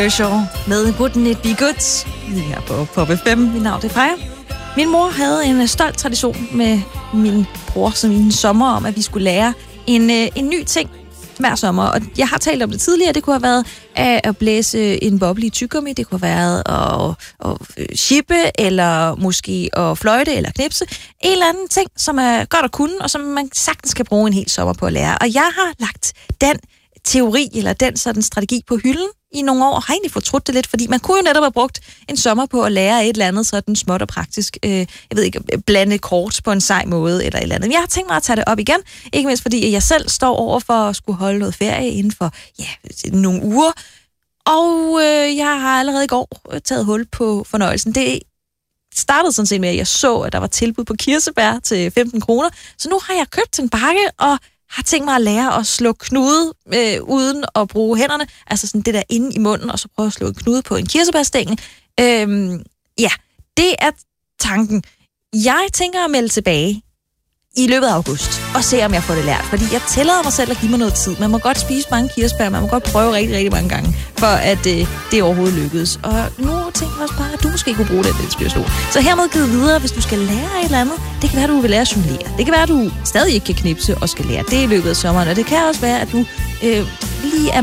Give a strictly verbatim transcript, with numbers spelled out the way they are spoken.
Show med Wouldn't It Be Good lige her på Pop F M. Mit navn er Freja. Min mor havde en stolt tradition med min bror som en sommer om, at vi skulle lære en, en ny ting hver sommer. Og jeg har talt om det tidligere. Det kunne have været at blæse en boble i tyggegummi. Det kunne have været at, at shippe, eller måske at fløjte eller knipse. En eller anden ting, som er godt at kunne, og som man sagtens kan bruge en hel sommer på at lære. Og jeg har lagt den teori, eller den sådan strategi på hylden i nogle år, og har egentlig fortrudt det lidt, fordi man kunne jo netop have brugt en sommer på at lære et eller andet sådan småt og praktisk, øh, jeg ved ikke, blande kort på en sej måde, eller et eller andet. Men jeg har tænkt mig at tage det op igen, ikke mindst fordi jeg selv står over for at skulle holde noget ferie inden for, ja, nogle uger, og øh, jeg har allerede i går taget hul på fornøjelsen. Det startede sådan set med, at jeg så, at der var tilbud på kirsebær til femten kroner, så nu har jeg købt en bakke, og har tænkt mig at lære at slå knude øh, uden at bruge hænderne. Altså sådan det der inde i munden, og så prøve at slå en knude på en kirsebærstængel. Øhm, ja, det er tanken. Jeg tænker at melde tilbage i løbet af august, og se om jeg får det lært. Fordi jeg tillader mig selv at give mig noget tid. Man må godt spise mange kirsebær, man må godt prøve rigtig, rigtig mange gange, for at øh, det overhovedet lykkedes. Og nu tænker jeg også bare, at du måske kunne bruge den inspiration. Så hermed givet videre, hvis du skal lære et eller andet. Det kan være, at du vil lære at jonglere. Det kan være, at du stadig ikke kan knipse og skal lære det i løbet af sommeren. Og det kan også være, at du øh, lige er